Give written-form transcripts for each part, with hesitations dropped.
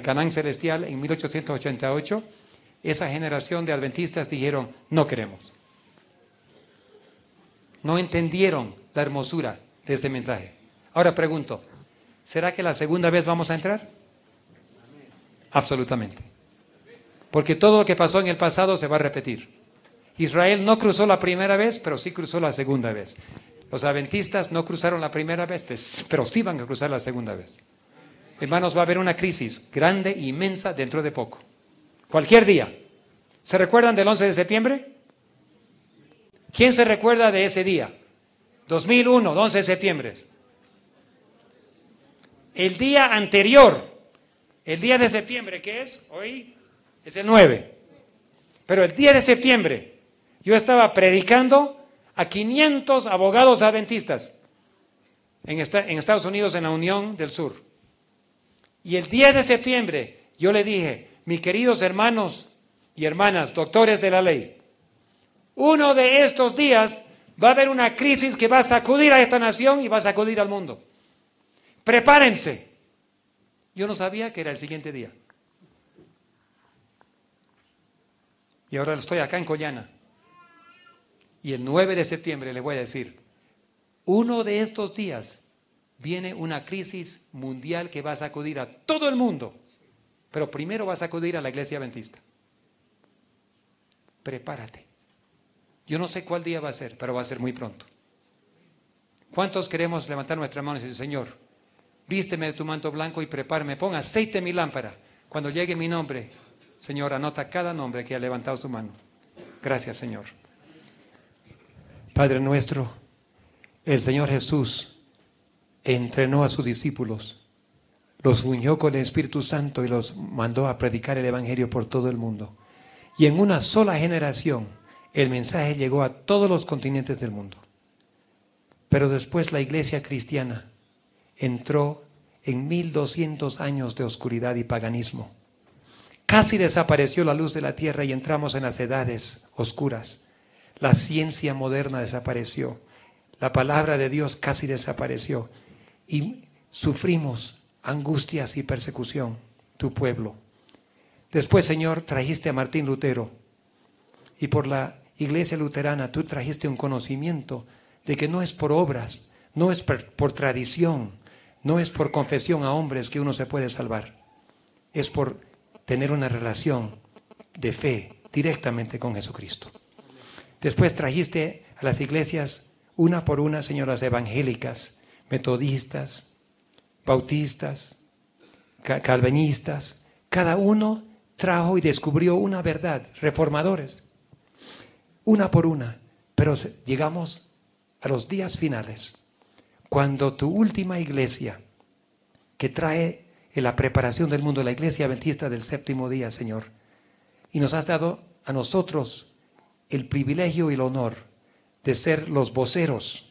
Canaán Celestial en 1888, esa generación de adventistas dijeron, no queremos. No entendieron la hermosura de ese mensaje. Ahora pregunto, ¿será que la segunda vez vamos a entrar? Absolutamente. Porque todo lo que pasó en el pasado se va a repetir. Israel no cruzó la primera vez, pero sí cruzó la segunda vez. Los adventistas no cruzaron la primera vez, pero sí van a cruzar la segunda vez. Hermanos, va a haber una crisis grande, inmensa, dentro de poco. Cualquier día. ¿Se recuerdan del 11 de septiembre? ¿Quién se recuerda de ese día? 2001, 11 de septiembre. El día anterior, el día de septiembre, ¿qué es? Hoy es el 9. Pero el día de septiembre, yo estaba predicando a 500 abogados adventistas en Estados Unidos, en la Unión del Sur. Y el día de septiembre, yo le dije, mis queridos hermanos y hermanas, doctores de la ley, uno de estos días va a haber una crisis que va a sacudir a esta nación y va a sacudir al mundo. Prepárense. Yo no sabía que era el siguiente día. Y ahora estoy acá en Collana. Y el 9 de septiembre le voy a decir, uno de estos días viene una crisis mundial que va a sacudir a todo el mundo. Pero primero va a sacudir a la iglesia adventista. Prepárate. Yo no sé cuál día va a ser, pero va a ser muy pronto. ¿Cuántos queremos levantar nuestras manos y decir, Señor, vísteme de tu manto blanco y prepárame, pon aceite en mi lámpara? Cuando llegue mi nombre, Señor, anota cada nombre que ha levantado su mano. Gracias, Señor. Padre nuestro, el Señor Jesús entrenó a sus discípulos, los ungió con el Espíritu Santo y los mandó a predicar el Evangelio por todo el mundo. Y en una sola generación, el mensaje llegó a todos los continentes del mundo. Pero después la iglesia cristiana entró en 1200 años de oscuridad y paganismo. Casi desapareció la luz de la tierra y entramos en las edades oscuras. La ciencia moderna desapareció. La palabra de Dios casi desapareció. Y sufrimos angustias y persecución, tu pueblo. Después, Señor, trajiste a Martín Lutero. Y por la iglesia luterana tú trajiste un conocimiento de que no es por obras, no es por tradición, no es por confesión a hombres que uno se puede salvar. Es por tener una relación de fe directamente con Jesucristo. Después trajiste a las iglesias una por una, señoras evangélicas, metodistas, bautistas, calvinistas. Cada uno trajo y descubrió una verdad, reformadores, una por una. Pero llegamos a los días finales, cuando tu última iglesia, que trae en la preparación del mundo, la iglesia adventista del séptimo día, Señor, y nos has dado a nosotros el privilegio y el honor de ser los voceros,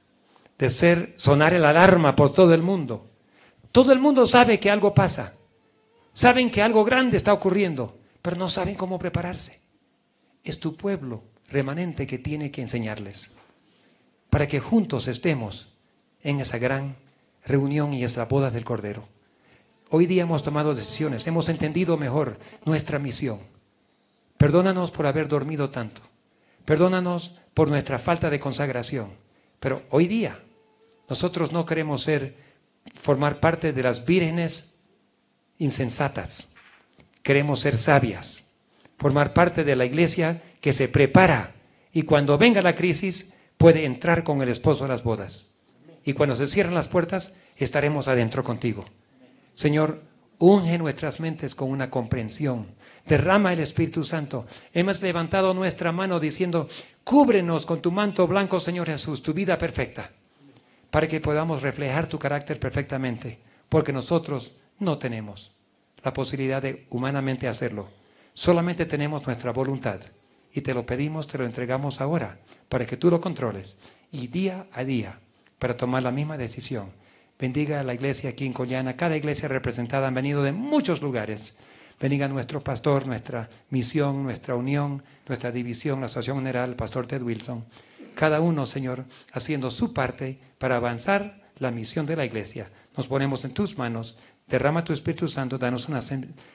de sonar el alarma por todo el mundo. Todo el mundo sabe que algo pasa, saben que algo grande está ocurriendo, pero no saben cómo prepararse. Es tu pueblo remanente que tiene que enseñarles, para que juntos estemos en esa gran reunión y esa boda del Cordero. Hoy día hemos tomado decisiones, hemos entendido mejor nuestra misión. Perdónanos por haber dormido tanto. Perdónanos por nuestra falta de consagración. Pero hoy día nosotros no queremos formar parte de las vírgenes insensatas. Queremos ser sabias. Formar parte de la iglesia que se prepara y cuando venga la crisis puede entrar con el esposo a las bodas. Y cuando se cierran las puertas estaremos adentro contigo. Señor, unge nuestras mentes con una comprensión. Derrama el Espíritu Santo. Hemos levantado nuestra mano diciendo, cúbrenos con tu manto blanco, Señor Jesús, tu vida perfecta, para que podamos reflejar tu carácter perfectamente, porque nosotros no tenemos la posibilidad de humanamente hacerlo. Solamente tenemos nuestra voluntad y te lo pedimos, te lo entregamos ahora, para que tú lo controles y día a día, para tomar la misma decisión. Bendiga a la iglesia aquí en Collana, cada iglesia representada han venido de muchos lugares. Bendiga a nuestro pastor, nuestra misión, nuestra unión, nuestra división, la Asociación General, el pastor Ted Wilson. Cada uno, Señor, haciendo su parte para avanzar la misión de la iglesia. Nos ponemos en tus manos, Derrama tu Espíritu Santo, danos una